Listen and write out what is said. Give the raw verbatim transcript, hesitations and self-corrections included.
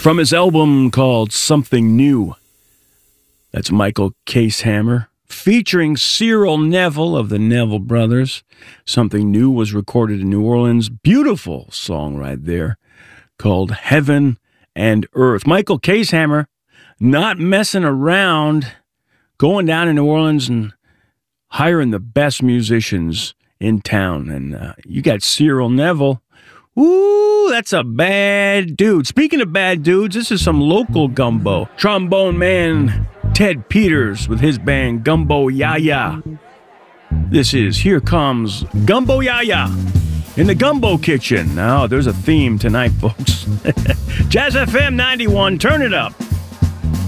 From his album called Something New. That's Michael Casehammer, featuring Cyril Neville of the Neville Brothers. Something New was recorded in New Orleans. Beautiful song right there called Heaven and Earth. Michael Casehammer not messing around, going down to New Orleans and hiring the best musicians in town. And uh, you got Cyril Neville. Ooh, that's a bad dude. Speaking of bad dudes, this is some local gumbo. Trombone man Ted Peters with his band Gumbo Yaya. This is Here Comes Gumbo Yaya in the Gumbo Kitchen. Now, there's a theme tonight, folks. Jazz F M ninety-one, turn it up.